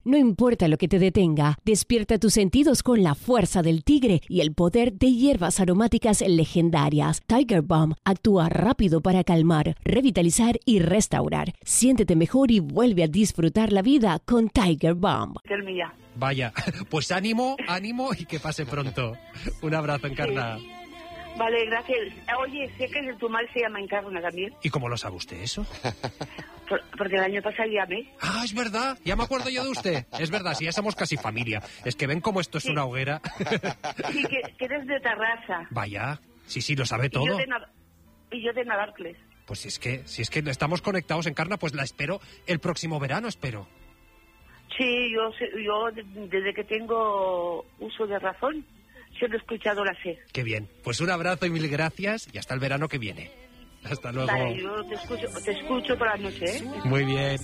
No importa lo que te detenga, despierta tus sentidos con la fuerza del tigre y el poder de hierbas aromáticas legendarias. Tiger Balm actúa rápido para calmar, revitalizar y restaurar. Siéntete mejor y vuelve a disfrutar la vida con Tiger Balm. Vaya, pues ánimo y que pase pronto. Un abrazo, Encarna. Sí. Vale, gracias. Oye, sé que tu mal se llama Encarna también. ¿Y cómo lo sabe usted eso? Porque el año pasado llamé. Ah, es verdad, ya me acuerdo yo de usted. Es verdad, sí, ya somos casi familia. Es que ven cómo esto es una hoguera. Sí, que eres de Tarrasa. Vaya, sí, lo sabe todo. Y yo de Navarcles. Pues si es que estamos conectados, Encarna, pues la espero el próximo verano, espero. Sí, yo desde que tengo uso de razón, siempre he escuchado la sé. Qué bien. Pues un abrazo y mil gracias y hasta el verano que viene. Hasta luego. Vale, yo te escucho por la noche, ¿eh? Muy bien.